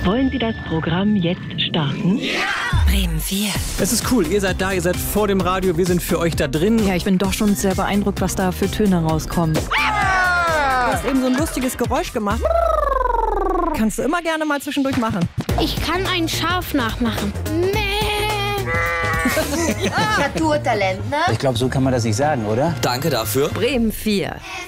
Wollen Sie das Programm jetzt starten? Bremen 4. Es ist cool, ihr seid da, ihr seid vor dem Radio, wir sind für euch da drin. Ja, ich bin doch schon sehr beeindruckt, was da für Töne rauskommen. Du hast eben so ein lustiges Geräusch gemacht. Kannst du immer gerne mal zwischendurch machen. Ich kann ein Schaf nachmachen. Naturtalent, ne? Ich glaube, so kann man das nicht sagen, oder? Danke dafür. Bremen 4.